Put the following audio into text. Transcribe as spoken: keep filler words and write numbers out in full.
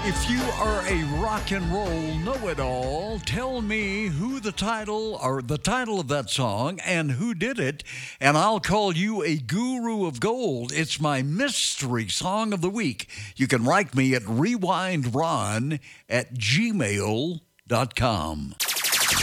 If you are a rock and roll know-it-all, tell me who the title or the title of that song and who did it, and I'll call you a guru of gold. It's my mystery song of the week. You can write me at rewindron at gmail dot com.